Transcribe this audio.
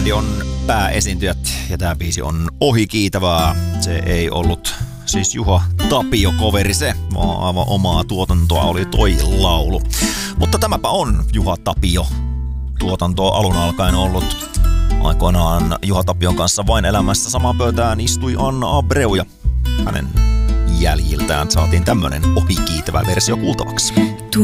bändi on pääesiintyjät ja tää biisi on ohikiitävää. Se ei ollut siis Juha Tapio-coveri se, vaan aivan omaa tuotantoa oli toi laulu. Mutta tämäpä on Juha Tapio tuotantoa alun alkaen ollut. Aikoinaan Juha Tapion kanssa Vain elämässä samaan pöytään istui Anna Abreu ja hänen jäljiltään saatiin tämmönen ohikiitävä versio kuultavaksi.